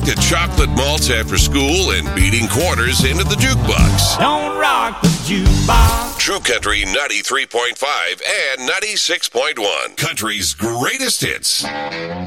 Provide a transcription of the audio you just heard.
to chocolate malts after school and beating quarters into the jukebox. Don't rock the jukebox. True Country 93.5 and 96.1. Country's greatest hits.